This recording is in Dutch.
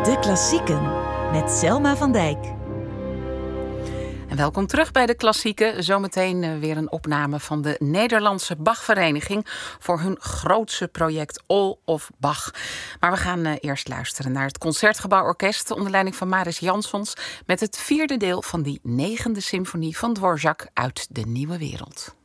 De Klassieken met Selma van Dijk. En welkom terug bij De Klassieken. Zometeen weer een opname van de Nederlandse Bachvereniging voor hun grootste project All of Bach. Maar we gaan eerst luisteren naar het Concertgebouworkest onder leiding van Mariss Jansons met het vierde deel van die 9e symfonie van Dvorak uit de Nieuwe Wereld.